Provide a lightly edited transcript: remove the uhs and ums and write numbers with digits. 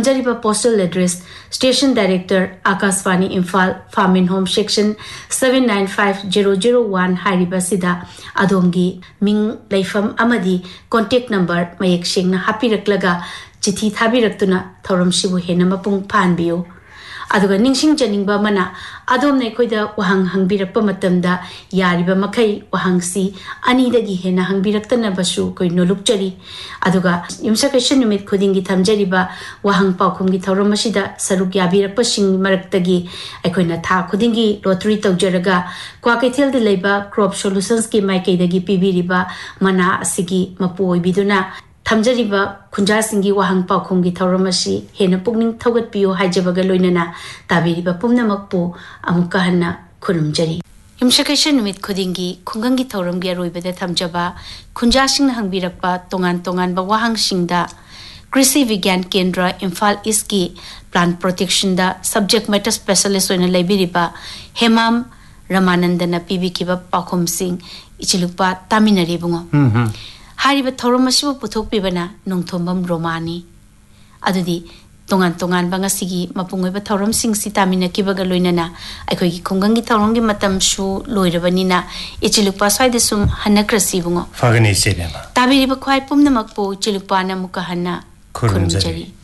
थमजरिबा postal address station director Akashvani Imphal farm and home section 795001 हाइरिबा सिदा अदोमगी Ming लेफम अमदी contact number मयेक सेंगना हापिरक्लगा चिठी थाबिरक्तुना थौरमसिबु हेना मपुंग फानबियो अदुगा निंगसिंग जनिंगबा मना अदोम ने खोइदा वहांग हंगबिरक्पा मतमदा यारिबा मखै वहांगसी अनिदगी हेना हंगबिरक्तना बसु कोइ नोलुकचरी अदुगा युमसकेशन निमित खुदिंगी थमजरिबा वहांग पाखुमगी थौरमसिदा सरुक याबिरक्पा सिंग मरक्तगी अखोइना था खुदिंगी लोटरी तौजरगा क्वाकैथेलदि लेबा क्रॉप सॉल्यूशंस की माइकैदगी पिबिरिबा मना असिगी मपोइबिदुना थमजरिबा खुंजासिंगी वहांग पाखुमगी थौरमसि हेना पुगनिंग थौगतपियो हाइजबगा लोइनना ताबिरिबा पुमनमकपो अमुका हन्ना खुरुमजरी युमसकेशन निमित खुदिंगी खुंगंगी थौरमगी अरोइबदा थमजबा खुंजासिंगना हंगबिरक्पा तोंगान तोंगानबा वहांगसिंगदा कृषि विज्ञान केंद्र इम्फाल ईस्ट की प्लांट प्रोटेक्शन दा subject matter specialist ओइना लेबिरिबा Hemam रमानंदना पिबिकिबा पाखुमसिंग इचिलुपा तामिनरिबुंगो हारिबा थौरमसिबु पुथोकपिबना नोंथोंबम रोमानी अदुदी तोंगान तोंगान बंगासिगी मपुंगोइबा थौरमसिंग सितामिनकिबगा लोइनना अखोइगी खुंगंगी थौरमगी मतमसु लोइरबनिना इचिलुपा स्वाइदसुम हनक्रसिबुंगो Phagni cinema ताबिरिबा ख्वाइ पुमनमकपो इचिलुपाना मुका हन्ना खुरुमजरी